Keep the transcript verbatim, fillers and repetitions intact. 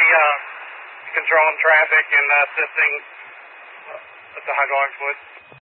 uh, controlling traffic and uh, assisting with the hydraulic fluid.